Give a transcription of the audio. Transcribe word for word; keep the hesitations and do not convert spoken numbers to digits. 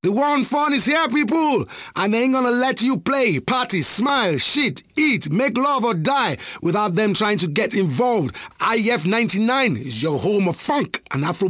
The war on fun is here, people, and they ain't gonna let you play, party, smile, shit, eat, make love or die without them trying to get involved. I F ninety-nine is your home of funk and Afro